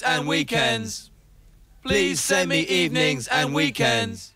and weekends. Please send me evenings and weekends.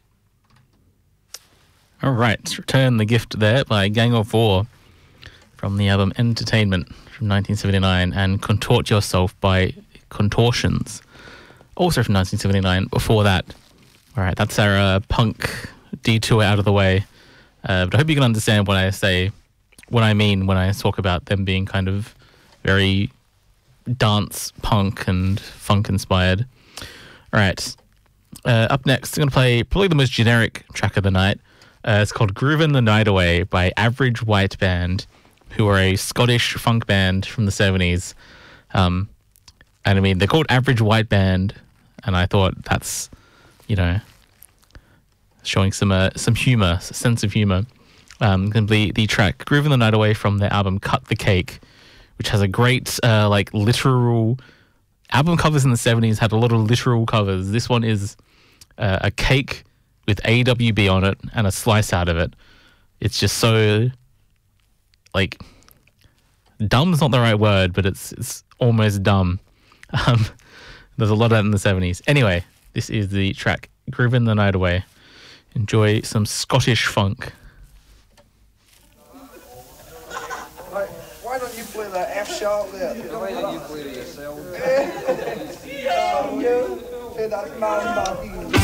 All right, Return the Gift there by Gang of Four from the album Entertainment from 1979, and Contort Yourself by Contortions, also from 1979. Before that, all right, that's our punk detour out of the way. But I hope you can understand what I mean when I talk about them being kind of very dance, punk, and funk inspired. All right, up next, I'm going to play probably the most generic track of the night. It's called Groovin' the Night Away by Average White Band, who are a Scottish funk band from the 70s. And I mean, they're called Average White Band, and I thought that's, showing some humour, a sense of humour. The track Groovin' the Night Away from their album Cut the Cake, which has a great, literal... Album covers in the 70s had a lot of literal covers. This one is a cake with AWB on it and a slice out of it. It's just so, dumb's not the right word, but it's almost dumb. There's a lot of that in the 70s. Anyway, this is the track Groovin' the Night Away. Enjoy some Scottish funk. Why don't you play the F sharp there? Why don't you play it yourself? Oh, you. That's man.